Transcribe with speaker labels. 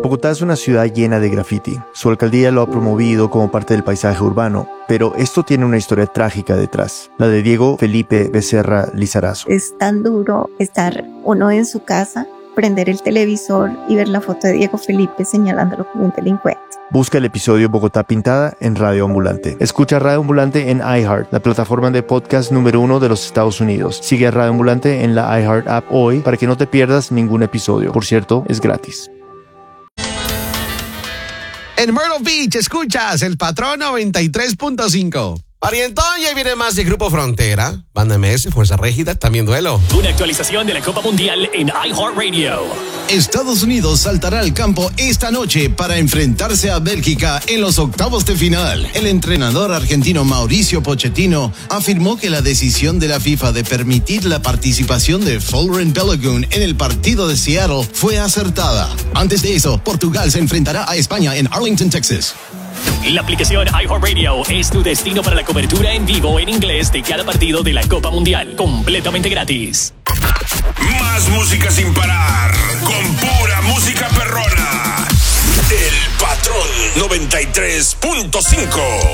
Speaker 1: Bogotá es una ciudad llena de graffiti. Su alcaldía lo ha promovido como parte del paisaje urbano, pero esto tiene una historia trágica detrás, la de Diego Felipe Becerra Lizarazo.
Speaker 2: Es tan duro estar uno en su casa, prender el televisor y ver la foto de Diego Felipe señalándolo como un delincuente.
Speaker 1: Busca el episodio Bogotá Pintada en Radio Ambulante. Escucha Radio Ambulante en iHeart, la plataforma de podcast número 1 de los Estados Unidos. Sigue a Radio Ambulante en la iHeart app hoy para que no te pierdas ningún episodio. Por cierto, es gratis.
Speaker 3: En Myrtle Beach escuchas El Patrón 93.5. Parientón, y ahí viene más de Grupo Frontera, Banda MS, Fuerza Régida, también Duelo.
Speaker 4: Una actualización de la Copa Mundial en iHeartRadio.
Speaker 5: Estados Unidos saltará al campo esta noche para enfrentarse a Bélgica en los octavos de final. El entrenador argentino Mauricio Pochettino afirmó que la decisión de la FIFA de permitir la participación de Laurent Balogun en el partido de Seattle fue acertada. Antes de eso, Portugal se enfrentará a España en Arlington, Texas.
Speaker 4: La aplicación iHeartRadio es tu destino para la cobertura en vivo en inglés de cada partido de la Copa Mundial, completamente gratis.
Speaker 6: Más música sin parar, con pura música perrona. El Patrón 93.5.